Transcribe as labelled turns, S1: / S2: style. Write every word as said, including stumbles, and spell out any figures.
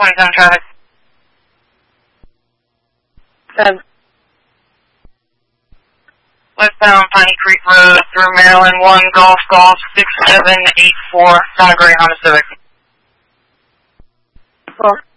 S1: twenty-seven traffic.
S2: ten.
S1: Westbound Piney Creek Road through Maryland, one Golf Golf six seven eight four, on a gray Honda Civic.
S2: four.